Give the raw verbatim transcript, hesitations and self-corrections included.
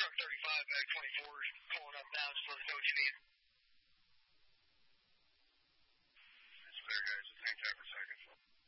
truck thirty-five, bag twenty-four is pulling up now. Just let us know what you need. It's clear, guys. Just hang tight for a second.